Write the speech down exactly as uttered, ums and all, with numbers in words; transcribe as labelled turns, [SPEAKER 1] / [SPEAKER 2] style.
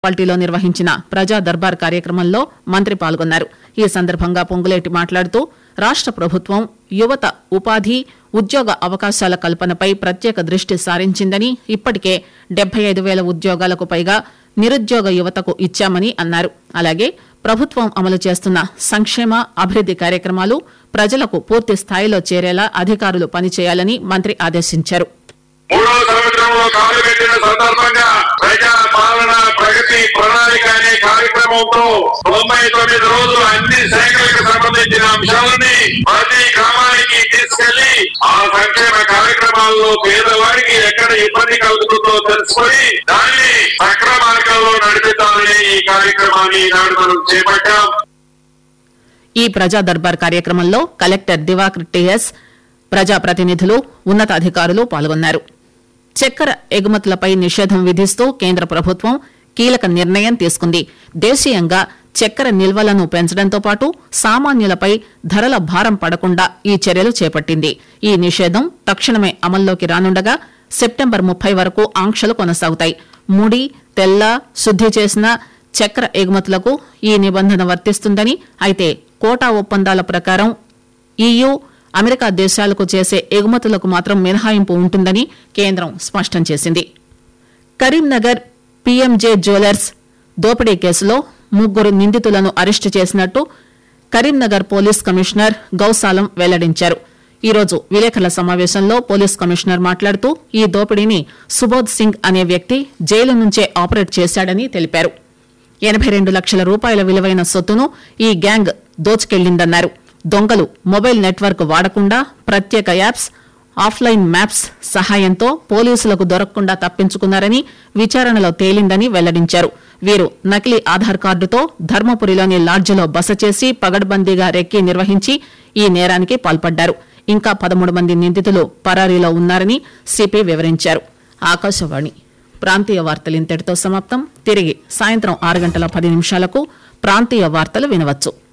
[SPEAKER 1] మున్సిపాలిటీలో నిర్వహించిన ప్రజా దర్బార్ కార్యక్రమంలో మంత్రి పాల్గొన్నారు. ఈ సందర్భంగా పొంగులేటి మాట్లాడుతూ రాష్ట ప్రభుత్వం యువత ఉపాధి ఉద్యోగ అవకాశాల కల్పనపై ప్రత్యేక దృష్టి సారించిందని, ఇప్పటికే డెబ్బై ఐదు వేల ఉద్యోగాలకు పైగా నిరుద్యోగ యువతకు ఇచ్చామని అన్నారు. అలాగే ప్రభుత్వం అమలు చేస్తున్న సంక్షేమ అభివృద్ది కార్యక్రమాలు ప్రజలకు పూర్తి స్థాయిలో చేరేలా అధికారులు పనిచేయాలని మంత్రి ఆదేశించారు.
[SPEAKER 2] మూడో సంవత్సరంలో కాలు పెట్టిన సందర్భంగా ప్రజా పాలన ప్రగతి ప్రణాళిక అనే కార్యక్రమంతో తొంభై తొమ్మిది రోజులు అన్ని శాఖలకు సంబంధించిన అంశాలని ప్రతి గ్రామానికి తీసుకెళ్లి ఆ సంక్షేమ కార్యక్రమాల్లో పేదవాడికి ఎక్కడ ఇబ్బంది కలుగుతుందో తెలుసుకొని దాన్ని సక్రమ మార్గంలో నడిపించాలని ఈ కార్యక్రమాన్ని ఈనాడు మనం చేపట్టాం.
[SPEAKER 1] ఈ ప్రజా దర్బార్ కార్యక్రమంలో కలెక్టర్ దివాకర్ టిఎస్, ప్రజాప్రతినిధులు, ఉన్నతాధికారులు పాల్గొన్నారు. చక్కెర ఎగుమతులపై నిషేధం విధిస్తూ కేంద్ర ప్రభుత్వం కీలక నిర్ణయం తీసుకుంది. దేశీయంగా చక్కెర నిల్వలను పెంచడంతో పాటు సామాన్యులపై ధరల భారం పడకుండా ఈ చర్యలు చేపట్టింది. ఈ నిషేధం తక్షణమే అమల్లోకి రానుండగా సెప్టెంబర్ ముప్పై వరకు ఆంక్షలు కొనసాగుతాయి. ముడి, తెల్ల, శుద్ది చేసిన చక్కెర ఎగుమతులకు ఈ నిబంధన వర్తిస్తుందని, అయితే కోటా ఒప్పందాల ప్రకారం ఈయూ, అమెరికా దేశాలకు చేసే ఎగుమతులకు మాత్రం మినహాయింపు ఉంటుందని కేంద్రం స్పష్టం చేసింది. కరీంనగర్ పీఎంజే జ్యువెలర్స్ దోపిడీ కేసులో ముగ్గురు నిందితులను అరెస్టు చేసినట్టు కరీంనగర్ పోలీస్ కమిషనర్ గౌసాలం వెల్లడించారు. ఈరోజు విలేకరుల సమావేశంలో పోలీస్ కమిషనర్ మాట్లాడుతూ ఈ దోపిడీని సుబోధ్ సింగ్ అనే వ్యక్తి జైలు నుంచే ఆపరేట్ చేశాడని తెలిపారు. ఎనబై రెండు లక్షల రూపాయల విలువైన సొత్తును ఈ గ్యాంగ్ దోచుకెళ్లిందన్నారు. దొంగలు మొబైల్ నెట్వర్క్ వాడకుండా ప్రత్యేక యాప్స్, ఆఫ్లైన్ మ్యాప్స్ సహాయంతో పోలీసులకు దొరకకుండా తప్పించుకున్నారని విచారణలో తేలిందని వెల్లడించారు. వీరు నకిలీ ఆధార్ కార్డుతో ధర్మపురిలోని లాడ్జిలో బస చేసి పగడ్బందీగా రెక్కీ నిర్వహించి ఈ నేరానికి పాల్పడ్డారు. ఇంకా పదమూడు మంది నిందితులు పరారీలో ఉన్నారని సిపి వివరించారు. ఆకాశవాణి ప్రాంతీయ వార్తలు ఇంతటితో సమాప్తం. తిరిగి సాయంత్రం ఆరు గంటల పది నిమిషాలకు ప్రాంతీయ వార్తలు వినవచ్చు.